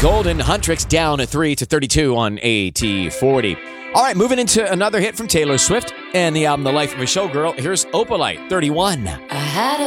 Golden Huntrix down at 3 to 32 on AT40. All right, moving into another hit from Taylor Swift and the album The Life of a Showgirl. Here's Opalite, 31. I had a